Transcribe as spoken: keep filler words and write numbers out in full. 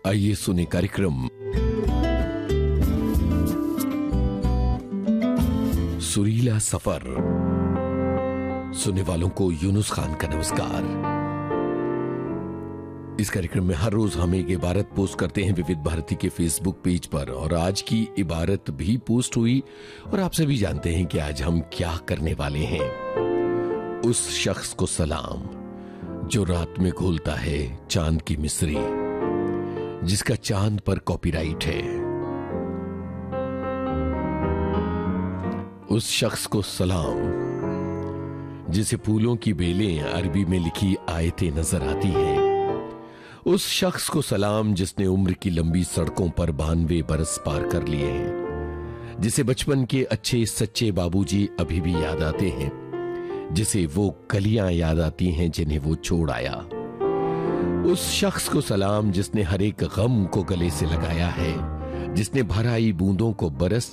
आइए सुने कार्यक्रम सुरीला सफर। सुनने वालों को यूनुस खान का नमस्कार। इस कार्यक्रम में हर रोज हम एक इबारत पोस्ट करते हैं विविध भारती के फेसबुक पेज पर, और आज की इबारत भी पोस्ट हुई और आप सभी जानते हैं कि आज हम क्या करने वाले हैं। उस शख्स को सलाम जो रात में घोलता है चांद की मिस्री, जिसका चांद पर कॉपीराइट है। उस शख्स को सलाम जिसे फूलों की बेलें अरबी में लिखी आयतें नजर आती हैं। उस शख्स को सलाम जिसने उम्र की लंबी सड़कों पर बानवे बरस पार कर लिए हैं, जिसे बचपन के अच्छे सच्चे बाबूजी अभी भी याद आते हैं, जिसे वो कलियां याद आती हैं जिन्हें वो छोड़ आया। उस शख्स को सलाम जिसने हर एक गम को गले से लगाया है, जिसने भर आई बूंदों को बरस